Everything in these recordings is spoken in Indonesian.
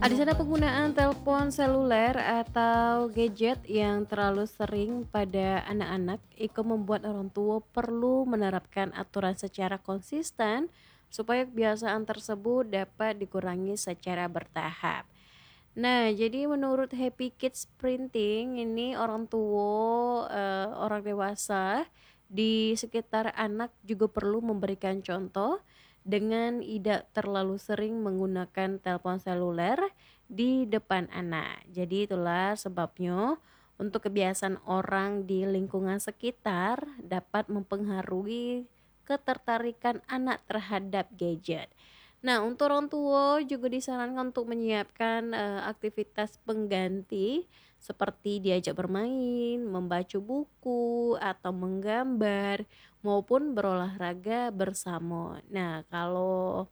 Ada sana penggunaan telepon seluler atau gadget yang terlalu sering pada anak-anak itu membuat orang tua perlu menerapkan aturan secara konsisten supaya kebiasaan tersebut dapat dikurangi secara bertahap. Nah, jadi menurut Happy Kids Printing ini orang tua, orang dewasa di sekitar anak juga perlu memberikan contoh dengan tidak terlalu sering menggunakan telepon seluler di depan anak. Jadi itulah sebabnya untuk kebiasaan orang di lingkungan sekitar dapat mempengaruhi ketertarikan anak terhadap gadget. Nah, untuk orang tua juga disarankan untuk menyiapkan, aktivitas pengganti seperti diajak bermain, membaca buku, atau menggambar, maupun berolahraga bersama. Nah, kalau,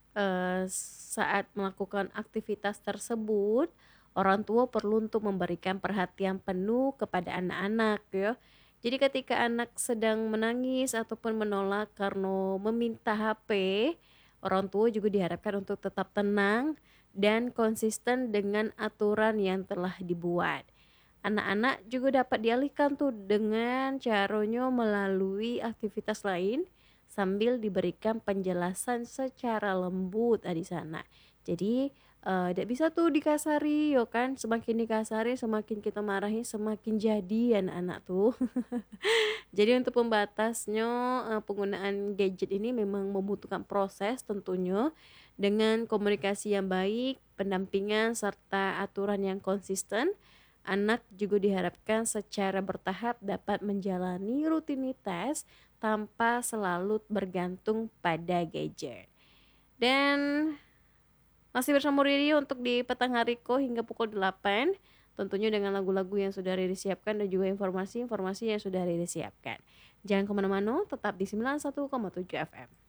saat melakukan aktivitas tersebut, orang tua perlu untuk memberikan perhatian penuh kepada anak-anak ya. Jadi ketika anak sedang menangis ataupun menolak karena meminta HP, orang tua juga diharapkan untuk tetap tenang dan konsisten dengan aturan yang telah dibuat. Anak-anak juga dapat dialihkan tuh dengan caranya melalui aktivitas lain sambil diberikan penjelasan secara lembut di sana. Jadi ndak bisa tuh dikasari yo kan, semakin dikasari semakin kita marahi semakin jadi anak-anak tuh. Jadi untuk pembatasnya, penggunaan gadget ini memang membutuhkan proses tentunya, dengan komunikasi yang baik, pendampingan, serta aturan yang konsisten, anak juga diharapkan secara bertahap dapat menjalani rutinitas tanpa selalu bergantung pada gadget. Dan masih bersama Riri untuk di petang hariko hingga pukul 8, tentunya dengan lagu-lagu yang sudah Riri siapkan dan juga informasi-informasi yang sudah Riri siapkan. Jangan kemana-mana, tetap di 91,7 FM.